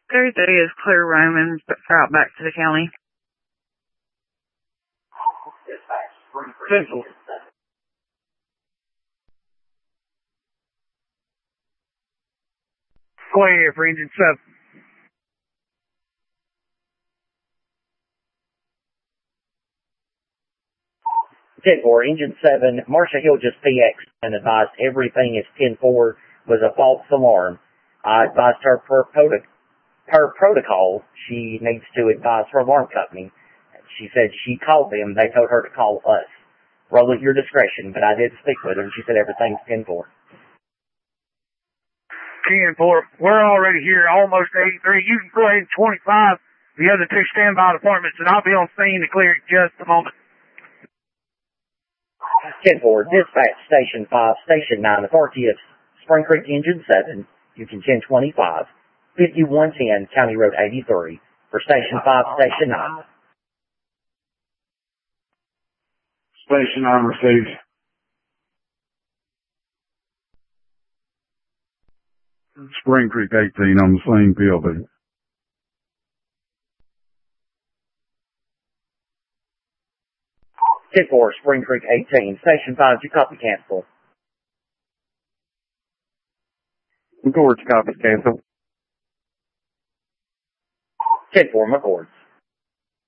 33 is clear Roman, but route back to the county. Central. Go ahead for engine 7. For engine 7, Marcia Hill just PX and advised everything is 10-4 was a false alarm. I advised her per protocol, she needs to advise her alarm company. She said she called them. They told her to call us. Roll at your discretion, but I did speak with her, and she said everything's 10-4. 10-4. We're already here, almost 83. You can go ahead and 25 the other two standby departments, and I'll be on scene to clear it in just a moment. 10-4, dispatch Station 5, Station 9, authority of Spring Creek Engine 7, you can 1025, 5110, County Road 83, for Station 5, Station 9. Station 9 received. Spring Creek 18 on the same PLB. Tip 4, Spring Creek 18, Station 5, you copy cancel. McCord's copy cancel. Tip 4, McCord's.